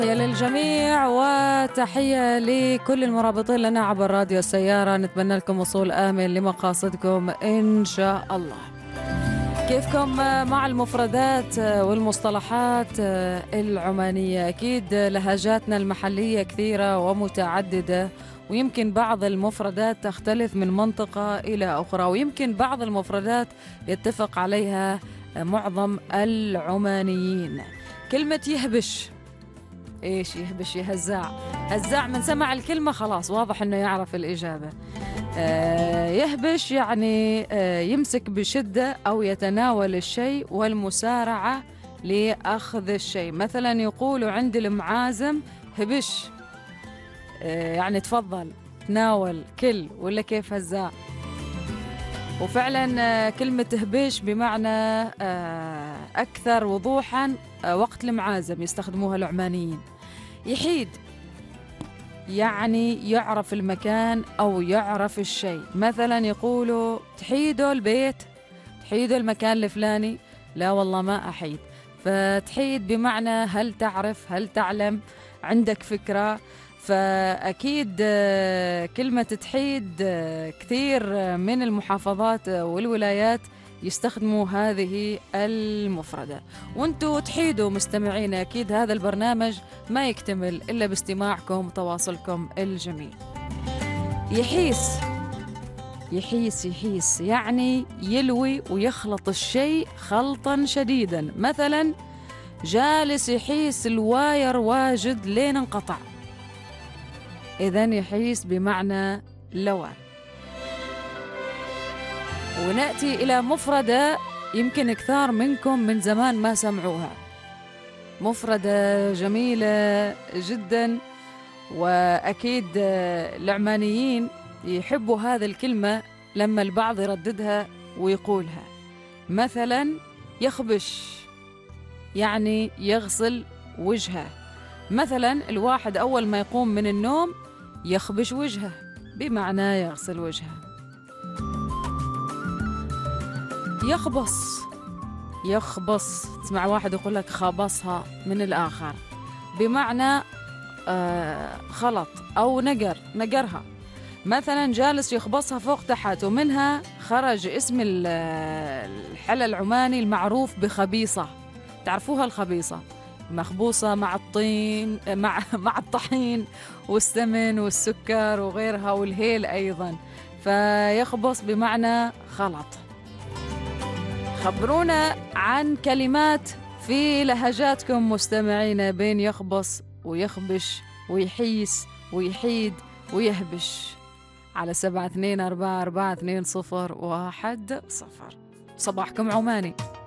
تحية للجميع وتحية لكل المرابطين لنا عبر راديو السيارة. نتمنى لكم وصول آمن لمقاصدكم إن شاء الله. كيفكم مع المفردات والمصطلحات العمانية؟ أكيد لهجاتنا المحلية كثيرة ومتعددة، ويمكن بعض المفردات تختلف من منطقة إلى أخرى، ويمكن بعض المفردات يتفق عليها معظم العمانيين. كلمة يهبش، إيش يهبش؟ يهزاع. هزاع من سمع الكلمة خلاص واضح أنه يعرف الإجابة. يهبش يعني يمسك بشدة أو يتناول الشيء والمسارعة لأخذ الشيء. مثلا يقول عند المعازم هبش، يعني تفضل تناول كل، ولا كيف هزاع. وفعلا كلمة هبش بمعنى أكثر وضوحا وقت المعازم يستخدموها العمانيين. يحيد يعني يعرف المكان أو يعرف الشيء. مثلا يقولوا تحيدوا البيت، تحيدوا المكان الفلاني، لا والله ما أحيد. فتحيد بمعنى هل تعرف، هل تعلم، عندك فكرة. فأكيد كلمة تحيد كثير من المحافظات والولايات يستخدموا هذه المفردة. وانتوا تحيدوا مستمعين، أكيد هذا البرنامج ما يكتمل إلا باستماعكم وتواصلكم الجميل. يحيس، يحيس يعني يلوي ويخلط الشيء خلطا شديدا. مثلا جالس يحيس الواير واجد لين انقطع، إذن يحيس بمعنى لوى. ونأتي إلى مفردة يمكن كثار منكم من زمان ما سمعوها، مفردة جميلة جدا، وأكيد العمانيين يحبوا هذه الكلمة لما البعض يرددها ويقولها. مثلا يخبش يعني يغسل وجهه. مثلا الواحد أول ما يقوم من النوم يخبش وجهه، بمعنى يغسل وجهه. يخبص، يخبص تسمع واحد يقول لك خبصها من الآخر، بمعنى خلط أو نقرها. مثلا جالس يخبصها فوق تحت، ومنها خرج اسم الحلا العماني المعروف بخبيصة. تعرفوها الخبيصة؟ مخبوصة مع الطين، مع الطحين والسمن والسكر وغيرها والهيل أيضا. فيخبص بمعنى خلط. خبرونا عن كلمات في لهجاتكم مستمعين بين يخبص ويخبش ويحيس ويحيد ويهبش على 7244420110. صباحكم عماني.